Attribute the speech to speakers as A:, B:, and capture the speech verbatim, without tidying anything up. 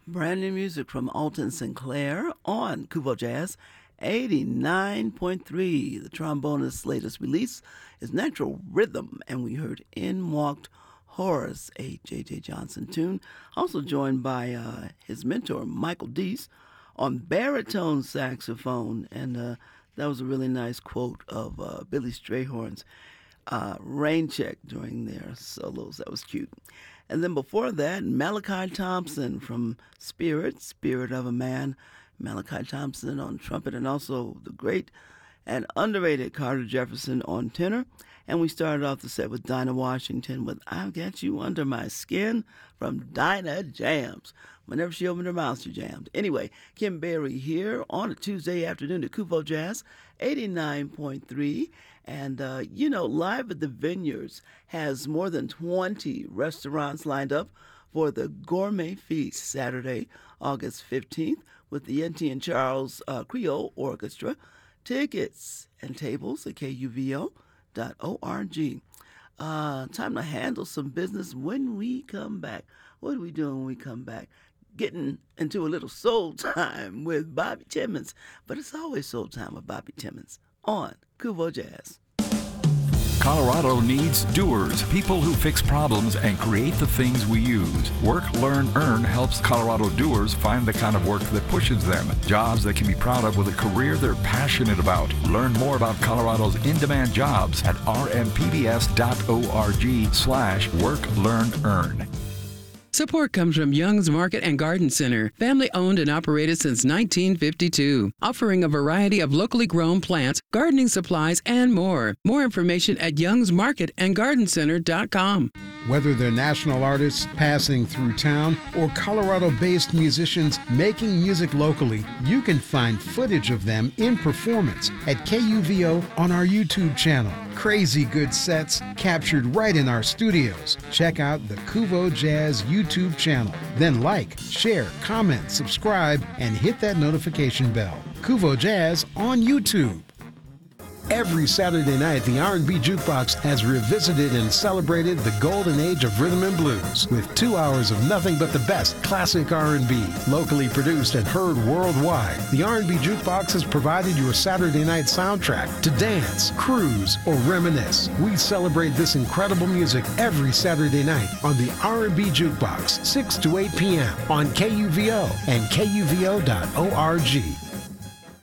A: Brand new music from Alton Sinclair on Kubo Jazz eighty-nine point three. The trombonist's latest release is Natural Rhythm, and we heard In Walked Horace, a J J. Johnson tune. Also joined by uh, his mentor, Michael Deese, on baritone saxophone. And uh, that was a really nice quote of uh, Billy Strayhorn's uh, rain check during their solos. That was cute. And then before that, Malachi Thompson from Spirit, Spirit of a Man. Malachi Thompson on trumpet, and also the great and underrated Carter Jefferson on tenor. And we started off the set with Dinah Washington with I've Got You Under My Skin from Dinah Jams. Whenever she opened her mouth, she jammed. Anyway, Kim Berry here on a Tuesday afternoon at Kuvo Jazz eighty-nine point three. And, uh, you know, Live at the Vineyards has more than twenty restaurants lined up for the Gourmet Feast Saturday, August fifteenth, with the N T and Charles uh, Creole Orchestra. Tickets and tables at K U V O dot org. Uh, time to handle some business when we come back. What are we doing when we come back? Getting into a little soul time with Bobby Timmons. But it's always soul time with Bobby Timmons on Kuvo Jazz.
B: Colorado needs doers, people who fix problems and create the things we use. Work, Learn, Earn helps Colorado doers find the kind of work that pushes them. Jobs they can be proud of with a career they're passionate about. Learn more about Colorado's in-demand jobs at r m p b s dot org slash work, learn, earn.
C: Support comes from Young's Market and Garden Center, family owned and operated since nineteen fifty-two, offering a variety of locally grown plants, gardening supplies, and more. More information at youngs market and garden center dot com.
D: Whether they're national artists passing through town or Colorado-based musicians making music locally, you can find footage of them in performance at K U V O on our YouTube channel. Crazy good sets captured right in our studios. Check out the Kuvo Jazz YouTube channel. Then like, share, comment, subscribe, and hit that notification bell. Kuvo Jazz on YouTube. Every Saturday night, the R and B Jukebox has revisited and celebrated the golden age of rhythm and blues with two hours of nothing but the best classic R and B, locally produced and heard worldwide. The R and B Jukebox has provided your Saturday night soundtrack to dance, cruise, or reminisce. We celebrate this incredible music every Saturday night on the R and B Jukebox, six to eight p.m. on K U V O and K U V O dot org.